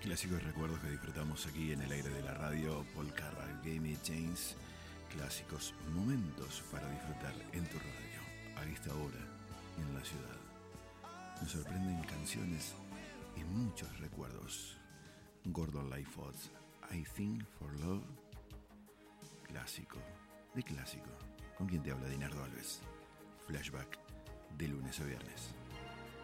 Clásicos recuerdos que disfrutamos aquí en el aire de la radio. Paul Carrack, Gamey James. Clásicos momentos para disfrutar en tu radio, a esta hora y en la ciudad. Nos sorprenden canciones y muchos recuerdos. Gordon Lightfoot, I Think for Love. Clásico, de clásico. ¿Con quién te habla? Dinardo Alves. Flashback de lunes a viernes.